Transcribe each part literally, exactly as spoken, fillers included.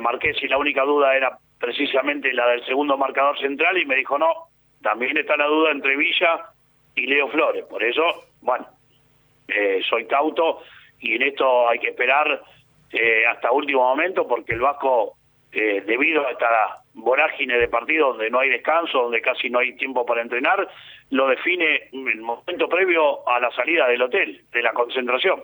le marqué si la única duda era precisamente la del segundo marcador central y me dijo no, también está la duda entre Villa y Leo Flores. Por eso, bueno, eh, soy cauto y en esto hay que esperar eh, hasta último momento porque el Vasco, eh, debido a esta vorágine de partido donde no hay descanso, donde casi no hay tiempo para entrenar, lo define en el momento previo a la salida del hotel, de la concentración.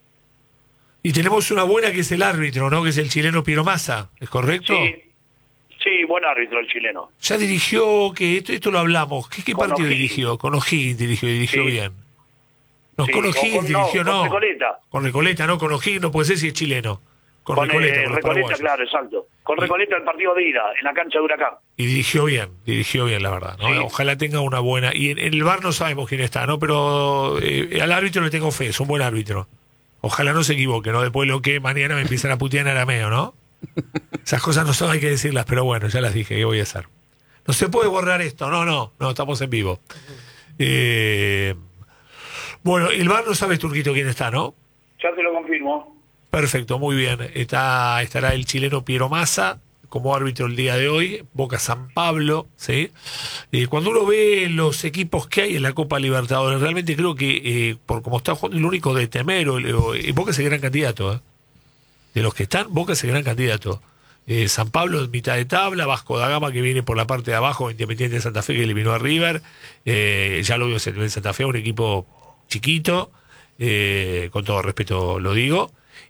Y tenemos una buena que es el árbitro, ¿no? Que es el chileno Piero Massa, ¿es correcto? Sí, sí, buen árbitro el chileno. Ya dirigió, que esto, esto lo hablamos, ¿qué, qué partido O'Higgins. dirigió? Con O'Higgins dirigió, dirigió Sí. bien. No, Sí, con O'Higgins con- no, dirigió, no. con Recoleta. Con Recoleta, no, con O'Higgins no puede ser si es chileno. Con, Con Recoleta, eh, con los Recoleta, paraguayos. claro, exacto. Con Y- Recoleta el partido de ida, en la cancha de Huracán. Y dirigió bien, dirigió bien, la verdad, ¿no? Sí. Ojalá tenga una buena... Y en, en el V A R no sabemos quién está, ¿no? Pero eh, al árbitro le tengo fe, es un buen árbitro. Ojalá no se equivoque, ¿no? Después lo que mañana me empiezan a putear en arameo, ¿no? Esas cosas no son, hay que decirlas, pero bueno, ya las dije, ¿qué voy a hacer? No se puede borrar esto, no, no, no, estamos en vivo. Eh, bueno, el V A R no sabe, Turquito, quién está, ¿no? Ya te lo confirmo. Perfecto, muy bien. Está, estará el chileno Piero Massa como árbitro el día de hoy, Boca San Pablo, ¿sí? Eh, cuando uno ve los equipos que hay en la Copa Libertadores, realmente creo que, eh, por como está jugando, el único de temer, o, o, eh, Boca es el gran candidato, ¿eh? De los que están, Boca es el gran candidato. Eh, San Pablo en mitad de tabla, Vasco da Gama que viene por la parte de abajo, Independiente de Santa Fe que eliminó a River, eh, ya lo vio en Santa Fe, un equipo chiquito, eh, con todo respeto lo digo,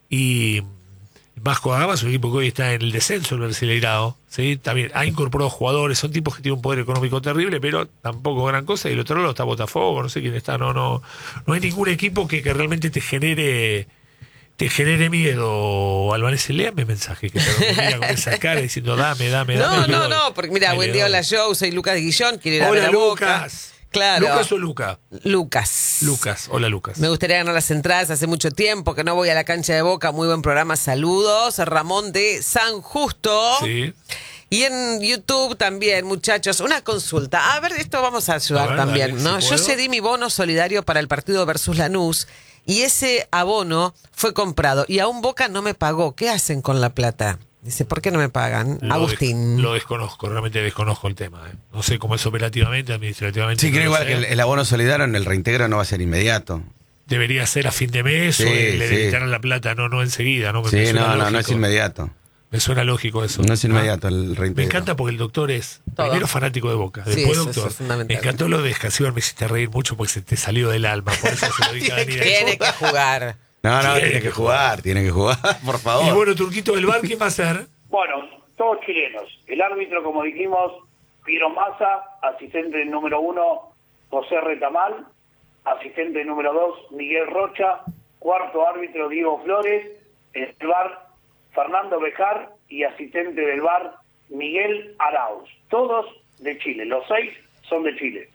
y Vasco da Gama es un equipo que hoy está en el descenso del Brasileirao, ¿sí? También ha incorporado jugadores, son tipos que tienen un poder económico terrible, pero tampoco gran cosa, y el otro lado está Botafogo, no sé quién está, no, no, no hay ningún equipo que, que realmente te genere te genere miedo. Albanese, léame mensaje que te mira con esa cara diciendo dame, dame, No, dame. no, doy. no, porque mira, Me buen le día, doy. hola Joe, soy Lucas Guillón, quiero ir a ver Hola a Boca. Lucas. Claro. ¿Lucas o Luca? Lucas. Lucas, hola Lucas. Me gustaría ganar las entradas, hace mucho tiempo que no voy a la cancha de Boca, muy buen programa, saludos, Ramón de San Justo. Sí. Y en YouTube también, muchachos, una consulta. A ver, esto vamos a ayudar A ver, también, dale, ¿no? si Yo puedo. cedí mi bono solidario para el partido versus Lanús y ese abono fue comprado y aún Boca no me pagó. ¿Qué hacen con la plata? Dice, ¿por qué no me pagan? Lo Agustín. des- lo desconozco, realmente desconozco el tema. ¿eh? No sé cómo es operativamente, administrativamente. Sí, no creo lo igual sé. que el, el abono solidario en el reintegro no va a ser inmediato. Debería ser a fin de mes Sí, o le sí. dedicarán la plata, no, no enseguida. No, me, me Sí, suena no, no, no lógico. es inmediato. Me suena lógico eso. No es Ah. inmediato el Me reintegro. encanta porque el doctor es Todo. primero fanático de Boca, Sí, después eso- doctor. eso es fundamental. Me encantó lo de Escasíbar, me hiciste reír mucho porque se te salió del alma. Por eso se lo dije a Daniel. Tiene que jugar. No, no, Tiene tiene que que jugar, tiene que jugar, por favor. Y bueno, Turquito, ¿el V A R quién va a ser? Bueno, todos chilenos. El árbitro, como dijimos, Piero Massa, asistente número uno, José Retamal, asistente número dos, Miguel Rocha, cuarto árbitro, Diego Flores, el V A R, Fernando Bejar y asistente del V A R, Miguel Arauz. Todos de Chile, los seis son de Chile.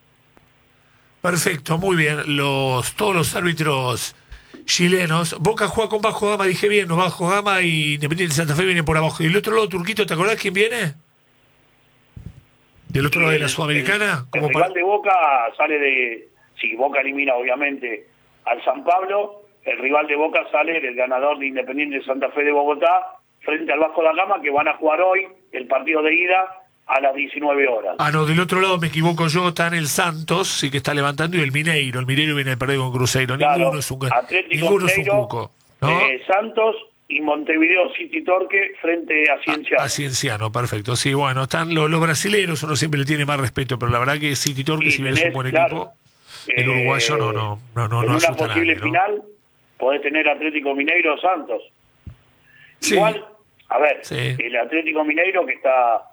Perfecto, muy bien. Los, todos los árbitros chilenos. Boca juega con Bajo Gama, dije bien, no Bajo Gama y Independiente de Santa Fe vienen por abajo. Y el otro lado, Turquito, ¿te acordás quién viene? ¿Del otro lado de la El- Sudamericana? El, Como el para- rival de Boca sale de... Si Boca elimina, obviamente, al San Pablo, el rival de Boca sale del ganador de Independiente de Santa Fe de Bogotá frente al Vasco da Gama, que van a jugar hoy el partido de ida a las diecinueve horas. Ah, no, del otro lado me equivoco yo, está en el Santos, sí que está levantando, y el Mineiro. El Mineiro viene a perder con Cruzeiro. Claro, ninguno es un, Atlético ninguno es un Mineiro, cuco. ¿no? eh, Santos y Montevideo City Torque frente a Cienciano. A Cienciano, perfecto. Sí, bueno, están los, los brasileños, uno siempre le tiene más respeto, pero la verdad que City Torque, Y si bien es un tenés, buen claro, equipo, el eh, uruguayo no, no, no, no, en no una asusta a posible nadie, ¿no? final podés tener Atlético Mineiro Santos. Sí. Igual, a ver, Sí. el Atlético Mineiro que está